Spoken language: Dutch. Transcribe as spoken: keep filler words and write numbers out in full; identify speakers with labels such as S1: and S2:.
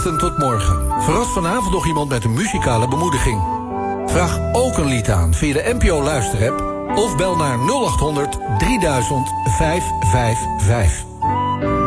S1: wachten tot morgen. Verras vanavond nog iemand met een muzikale bemoediging. Vraag ook een lied aan via de N P O Luisterapp of bel naar nul acht honderd drieduizend vijfhonderdvijfenvijftig.